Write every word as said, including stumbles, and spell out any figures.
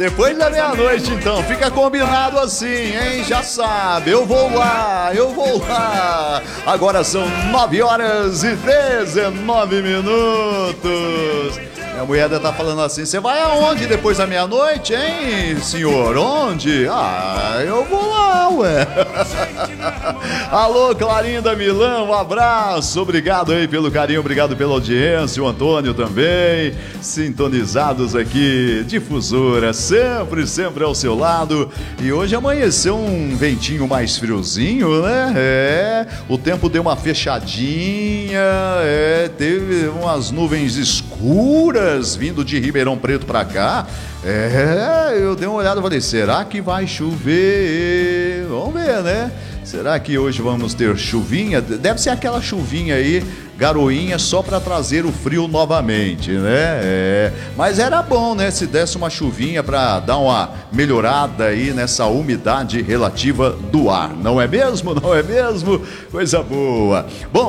depois da meia-noite então, fica combinado assim, hein? Já sabe, eu vou lá, eu vou lá. Agora são nove horas e dezenove minutos. Minha mulher deve estar falando assim, você vai aonde depois da meia-noite, hein, senhor? Onde? Ah, eu vou lá, ué. Alô, Clarinda Milão, um abraço, obrigado aí pelo carinho, obrigado pela audiência, o Antônio também, sintonizados aqui, Difusora, sempre, sempre ao seu lado. E hoje amanheceu um ventinho mais friozinho, né? É, o tempo deu uma fechadinha, é, teve umas nuvens escuras vindo de Ribeirão Preto pra cá. É, eu dei uma olhada e falei, será que vai chover? Vamos ver, né? Será que hoje vamos ter chuvinha? Deve ser aquela chuvinha aí, garoinha, só para trazer o frio novamente, né? É. Mas era bom, né? Se desse uma chuvinha para dar uma melhorada aí nessa umidade relativa do ar. Não é mesmo? Não é mesmo? Coisa boa. Bom,